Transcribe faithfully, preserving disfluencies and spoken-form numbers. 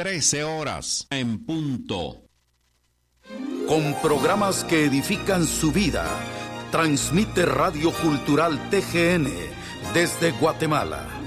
trece horas en punto. Con programas que edifican su vida, transmite Radio Cultural T G N desde Guatemala.